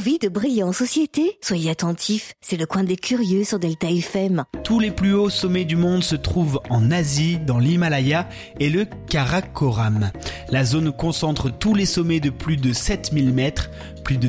envie de briller en société? Soyez attentifs, c'est le coin des curieux sur Delta FM. Tous les plus hauts sommets du monde se trouvent en Asie, dans l'Himalaya et le Karakoram. La zone concentre tous les sommets de plus de 7000 mètres, plus de